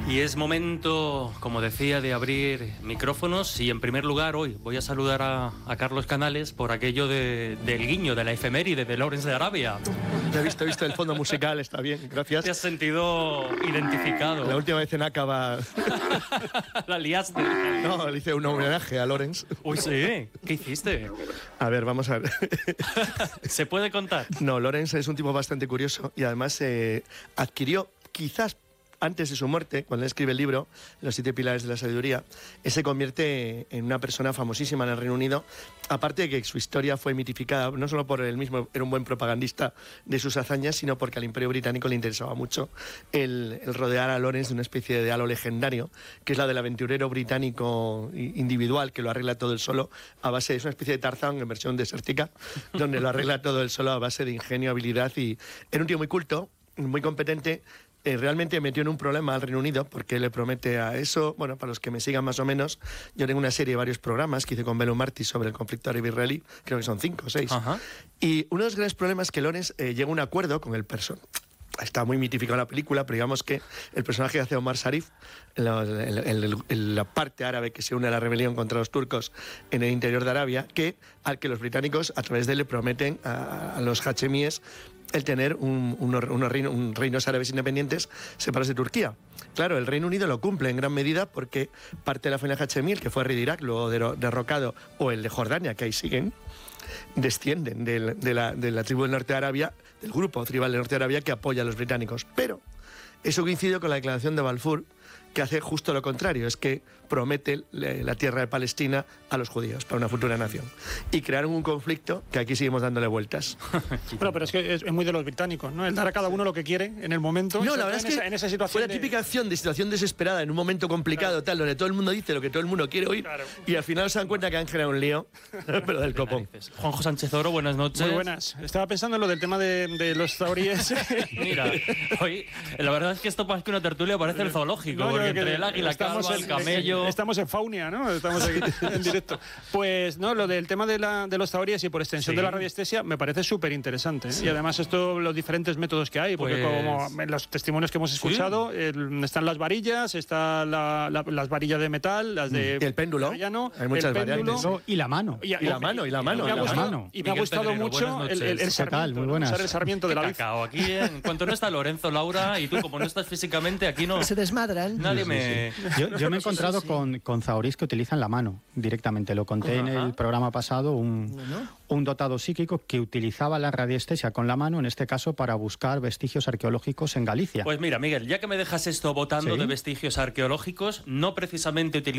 Y es momento, como decía, de abrir micrófonos y en primer lugar hoy voy a saludar a Carlos Canales por aquello del guiño, de la efeméride de Lawrence de Arabia. He visto el fondo musical, está bien, gracias. ¿Te has sentido identificado? La última vez en Acaba... La liaste. No, le hice un homenaje a Lawrence. Uy, sí, ¿qué hiciste? A ver, vamos a ver. ¿Se puede contar? No, Lawrence es un tipo bastante curioso y además adquirió, quizás antes de su muerte, cuando él escribe el libro, Los 7 pilares de la sabiduría, él se convierte en una persona famosísima en el Reino Unido, aparte de que su historia fue mitificada, no solo por él mismo, era un buen propagandista de sus hazañas, sino porque al Imperio Británico le interesaba mucho el rodear a Lawrence de una especie de halo legendario, que es la del aventurero británico individual, que lo arregla todo él solo, a base de una especie de Tarzán en versión desértica, donde lo arregla todo él solo a base de ingenio, habilidad, y era un tío muy culto, muy competente. Realmente metió en un problema al Reino Unido porque le promete a eso, bueno, para los que me sigan más o menos, yo tengo una serie de varios programas que hice con Belu Martis sobre el conflicto árabe-israelí, creo que son 5 o 6. Ajá. Y uno de los grandes problemas es que Lawrence llega a un acuerdo con el personaje. Está muy mitificada la película, pero digamos que el personaje que hace Omar Sharif, la parte árabe que se une a la rebelión contra los turcos en el interior de Arabia, al que los británicos a través de él le prometen a los hachemíes el tener unos reinos árabes independientes separados de Turquía. Claro, el Reino Unido lo cumple en gran medida porque parte de la familia hachemí, el que fue rey de Irak, luego derrocado, o el de Jordania, que ahí siguen, descienden de la tribu del norte de Arabia, del grupo tribal del norte de Arabia que apoya a los británicos. Pero eso coincide con la declaración de Balfour, que hace justo lo contrario, es que promete la tierra de Palestina a los judíos para una futura nación. Y crearon un conflicto que aquí seguimos dándole vueltas. Bueno, pero es que es muy de los británicos, ¿no? El dar a cada uno lo que quiere en el momento. No, la verdad es que en esa situación fue la típica acción de situación desesperada en un momento complicado, claro, tal, donde todo el mundo dice lo que todo el mundo quiere oír, claro, y al final se dan cuenta que han generado un lío, pero del copón. Juanjo Sánchez Oro, buenas noches. Muy buenas. Estaba pensando en lo del tema de los zauríes. Mira, hoy la verdad es que esto más que una tertulia parece el zoológico, No, porque entre el águila, el camello... Estamos en Faunia, ¿no? Estamos aquí en directo. Pues no, lo del tema de los zauríes y por extensión de la radiestesia me parece súper interesante. Y además los diferentes métodos que hay, porque como en los testimonios que hemos escuchado, están las varillas, están las varillas de metal, las de... Y el péndulo. Hay muchas variantes. Y la mano. Y la mano. Y me ha gustado mucho el sarmiento. Muy buenas. Usar el sarmiento de la cacao. Aquí, en cuanto no está Lorenzo, Laura, y tú como no estás físicamente, aquí no... Se desmadran. Nadie me... Yo me he encontrado con zaurís que utilizan la mano directamente. Lo conté en el programa pasado, un dotado psíquico que utilizaba la radiestesia con la mano, en este caso para buscar vestigios arqueológicos en Galicia. Pues mira, Miguel, ya que me dejas esto botando de vestigios arqueológicos, no precisamente